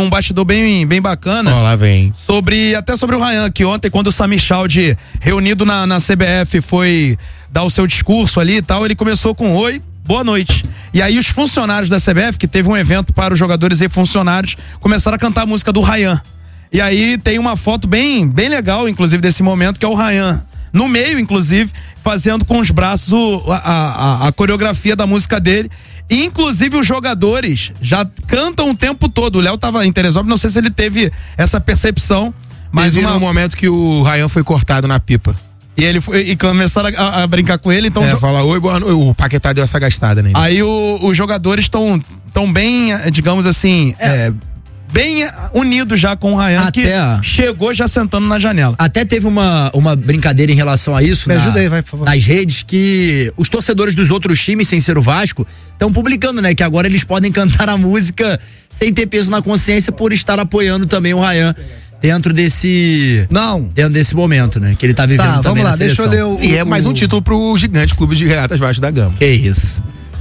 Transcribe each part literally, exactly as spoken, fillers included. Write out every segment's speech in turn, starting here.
um bastidor bem, bem bacana. Ó, lá vem. Sobre, até sobre o Ryan, que ontem, quando o Samir Chaldi, reunido na, na C B F, foi dar o seu discurso ali e tal, ele começou com oi, boa noite. E aí os funcionários da C B F, que teve um evento para os jogadores e funcionários, começaram a cantar a música do Ryan. E aí tem uma foto bem, bem legal, inclusive, desse momento, que é o Ryan, no meio, inclusive, fazendo com os braços o, a, a, a coreografia da música dele. E, inclusive, os jogadores já cantam o tempo todo. O Léo tava em Teresópolis, não sei se ele teve essa percepção. Mas Teve uma... um momento que o Ryan foi cortado na pipa. E ele foi, e começaram a, a brincar com ele, então. É, jo... fala, oi, boa noite. O Paquetá deu essa gastada nele. Aí o, os jogadores estão tão bem, digamos assim, é. É, bem unidos já com o Ryan, Até que chegou já sentando na janela. Até teve uma, uma brincadeira em relação a isso. Me na, ajuda aí, vai, por favor. Nas redes, que os torcedores dos outros times, sem ser o Vasco, estão publicando, né? Que agora eles podem cantar a música sem ter peso na consciência por estar apoiando também o Ryan dentro desse. Não. Dentro desse momento, né? Que ele tá vivendo Tá, também vamos lá, na deixa seleção. eu ler o. E é o- mais um título pro gigante Clube de Regatas Vasco da Gama. Que isso.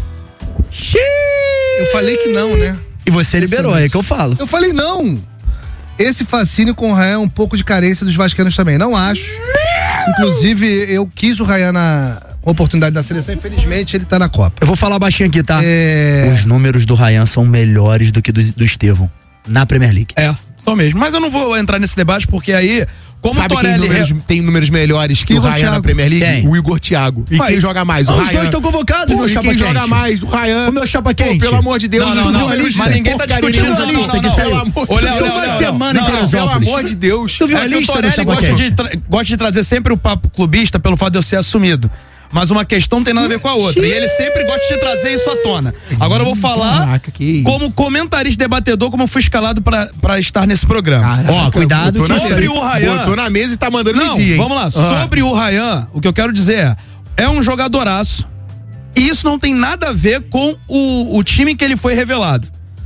Eu falei que não, né? E você liberou, é que eu falo. Eu falei não. Esse fascínio com o Ryan é um pouco de carência dos vascaínos também. Não acho. Inclusive, eu quis o Ryan na oportunidade da seleção. Infelizmente, ele tá na Copa. Eu vou falar baixinho aqui, tá? É... Os números do Ryan são melhores do que do, do Estevão na Premier League. É, são mesmo. Mas eu não vou entrar nesse debate, porque aí, como Sabe o quem Torelli... números, tem números melhores que Igor o Ryan Thiago. na Premier League? Quem? O Igor Thiago. E Vai. quem joga mais? O Os Ryan. dois estão convocados, Pô, meu e chapa quem quente. joga mais? O Ryan. O meu chapa Pô, quente. pelo amor de Deus. Não, não, tu não, viu a não, lista? mas ninguém tá Porcaria discutindo nenhuma. a lista que Pelo saiu. amor de Olha, Deus. olha, uma olha, semana não, em não, Pelo Teresópolis. amor de Deus. Tu viu É a que o lista do Torelli chapa gosta quente? de, tra- gosta de trazer sempre o papo clubista pelo fato de eu ser assumido. Mas uma questão não tem nada a ver com a outra. E ele sempre gosta de trazer isso à tona. Agora eu vou falar Caraca, que isso. como comentarista debatedor, como eu fui escalado pra, pra estar nesse programa. Caraca, Ó, cuidado botou que na sobre mesa. o Ryan- Botou na mesa e tá mandando Não, medir, hein? vamos lá. Ah. Sobre o Ryan, o que eu quero dizer é, é um jogadoraço. E isso não tem nada a ver com o, o time que ele foi revelado.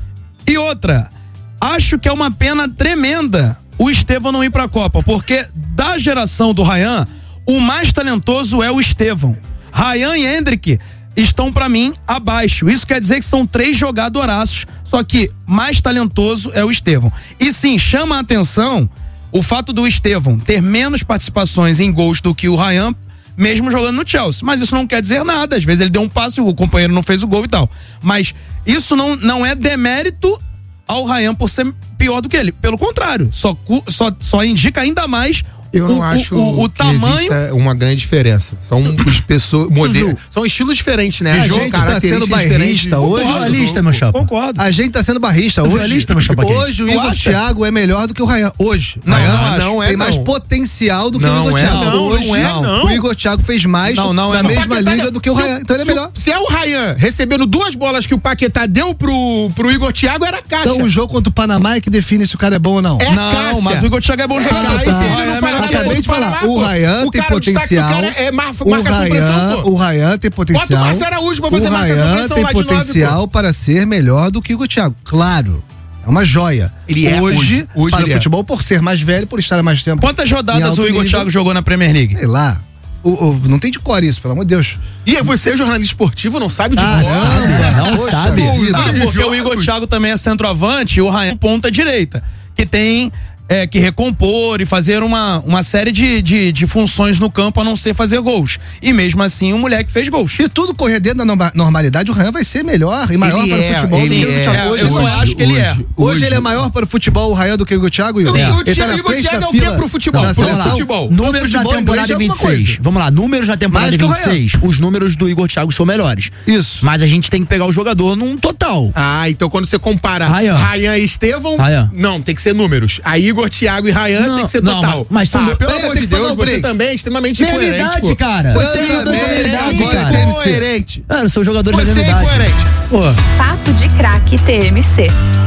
E outra, acho que é uma pena tremenda o Estevão não ir pra Copa, porque da geração do Ryan, o mais talentoso é o Estevão. Ryan e Hendrick estão pra mim abaixo. Isso quer dizer que são três jogadoraços, só que mais talentoso é o Estevão. E sim, chama a atenção o fato do Estevão ter menos participações em gols do que o Ryan, mesmo jogando no Chelsea. Mas isso não quer dizer nada. Às vezes ele deu um passe, o companheiro não fez o gol e tal. Mas isso não, não é demérito ao Ryan por ser pior do que ele. Pelo contrário, só, cu- só, só indica ainda mais Eu não o, acho o, o, o que tamanho. exista uma grande diferença. São os pessoas, modelos, são estilos diferentes, né? A Jogo, gente tá características sendo diferentes. bairrista hoje. Tu viu a lista, meu chapa? Concordo. A gente tá sendo barrista Tu viu a hoje. lista, meu chapa quente? Hoje o Tu Igor acha? Thiago é melhor do que o Ryan. Hoje. Não, Ryan não acho. não é, tem mais não. potencial do que Não o Igor é, Thiago. não, Hoje, não é, não. o Igor Thiago fez mais Não, não na é, não. mesma Paquetá- liga do que o se Ryan. Então ele é se melhor. Se é o Ryan recebendo duas bolas que o Paquetá deu pro, pro Igor Thiago, era caixa. Então o jogo contra o Panamá é que define se o cara é bom ou não. É Não, caixa. mas o Igor Thiago é bom jogador. Aí se tá. ele não faz nada Acabei contra de falar, Paraná, o pô. Ryan O tem cara, o destaque do potencial. cara é mar- O marcação pressão, Ryan, pô. o Ryan tem potencial. Bota o Márcio Araújo pra fazer o marcação Ryan pressão tem lá de nove, potencial para ser melhor do que o Igor Thiago. Claro. É uma joia. Ele é hoje, hoje. Hoje para ele o é. futebol, por ser mais velho, por estar há mais tempo. Quantas em rodadas alto o Igor nível, Thiago jogou na Premier League? Sei lá. O, o- não tem de cor isso, pelo amor de Deus. E você, jornalista esportivo, não sabe de Ah, bola. sabe, não Poxa sabe. vida. Ah, porque o Igor Thiago também é centroavante e o Ryan ponta direita, que tem é, que recompor e fazer uma, uma série de, de, de funções no campo a não ser fazer gols. E mesmo assim o moleque fez gols. Se tudo correr dentro da norma- normalidade, o Ryan vai ser melhor e maior Ele para é, o futebol do ele que o Igor é. Thiago. É, Hoje, eu só hoje, acho que ele é. hoje ele é maior para o futebol, o Ryan, do que o Igor Thiago. O Ele Igor tá Thiago- na o Igor frente Thiago da é o quê fila pro futebol? da Pro seleção. futebol. Números da futebol temporada inglês é vinte e alguma seis. coisa. Vamos lá, números da temporada Mais que o vinte e seis. Os números do Igor Thiago são melhores. Isso. Mas a gente tem que pegar o jogador num total. Ah, então quando você compara Ryan. Ryan e Estevão, Ryan. não, tem que ser números. Aí Igor Thiago e Ryan Não, tem que ser não, total. mas são- ah, pelo Peraí, amor tem de que pagar Deus, o você break. também é extremamente Meia incoerente, idade, pô. cara. Você Você é jogador de também, meia idade, agora cara. tem- Incoerente. Cara, são jogadores Você de é meia idade. incoerente. Pô. Papo de Craque T M C.